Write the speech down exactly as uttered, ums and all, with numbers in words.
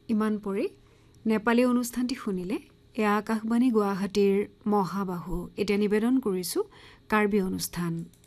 ইমান পৰে নেপালী অনুষ্ঠানটি শুনিলে এয়া আকাশবাণী গুৱাহাটীৰ মহাবাহু এতিয়া নিবেদন কৰিছোঁ কাৰ্বি অনুষ্ঠান